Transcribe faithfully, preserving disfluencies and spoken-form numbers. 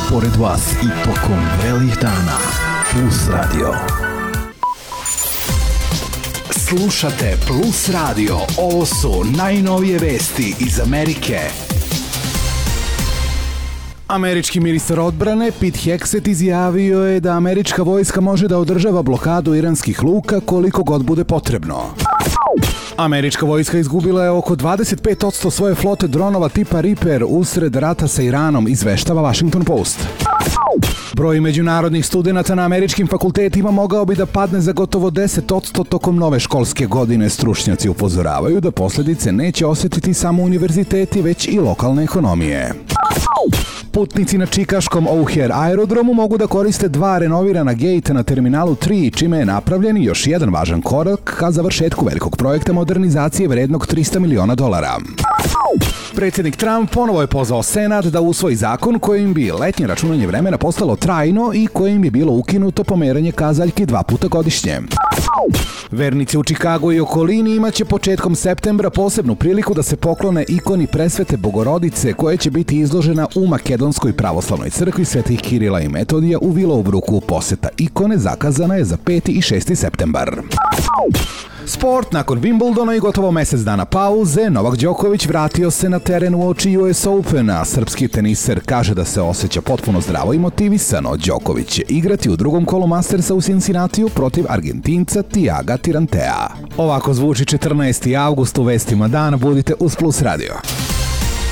pored vas i tokom vrelih dana. Plus Radio. Slušate Plus Radio. Ovo su najnovije vesti iz Amerike. Američki ministar odbrane Pete Hegseth izjavio je da američka vojska može da održava blokadu iranskih luka koliko god bude potrebno. Američka vojska izgubila je oko dvadeset pet posto svoje flote dronova tipa Reaper usred rata sa Iranom, izveštava Washington Post. Broj međunarodnih studenata na američkim fakultetima mogao bi da padne za gotovo deset posto tokom nove školske godine. Stručnjaci upozoravaju da posljedice neće osjetiti samo univerziteti, već i lokalne ekonomije. Putnici na čikaškom O'Hare aerodromu mogu da koriste dva renovirana gejta na terminalu tri, čime je napravljen još jedan važan korak ka završetku velikog projekta modernizacije vrednog trista miliona dolara. Predsjednik Trump ponovo je pozvao Senat da usvoji zakon kojim bi letnje računanje vremena postalo trajno i kojim bi bilo ukinuto pomeranje kazaljki dva puta godišnje. Vernici u Čikagu i okolini imaće početkom septembra posebnu priliku da se poklone ikoni presvete Bogorodice koja će biti izložena u Makedonskoj pravoslavnoj crkvi Svetih Kirila i Metodija u Willowbrooku. Poseta ikone zakazana je za peti i šesti septembar. Sport. Nakon Wimbledona i gotovo mjesec dana pauze, Novak Đoković vratio se na teren uoči U S Opena. Srpski teniser kaže da se osjeća potpuno zdravo i motivisano. Đoković će igrati u drugom kolu Mastersa u Cincinnatiju protiv Argentinca Tiaga Tirantea. Ovako zvuči četrnaesti avgust u vestima dana. Budite uz Plus Radio.